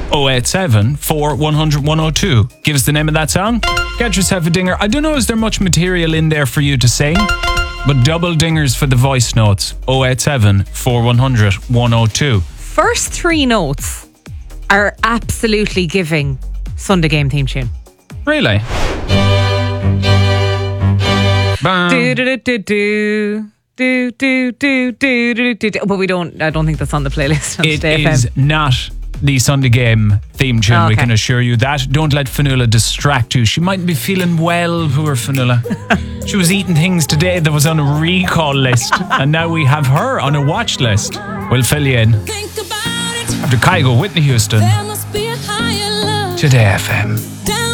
087 4100 102. Give us the name of that song. Get yourself a dinger. I don't know, is there much material in there for you to sing? But double dingers for the voice notes. 087 4100 102. First three notes are absolutely giving Sunday Game theme tune. Really? Do do do do do do do do do. But I don't think that's on the playlist on It Today is FM. not the Sunday Game theme tune, we Okay. can assure you that. Don't let Fionnuala distract you. She mightn't be feeling well, poor Fionnuala. She was eating things today that was on a recall list, and now we have her on a watch list. We'll fill you in. Think about it. After Kygo, Whitney Houston, There must be a higher love. Today FM.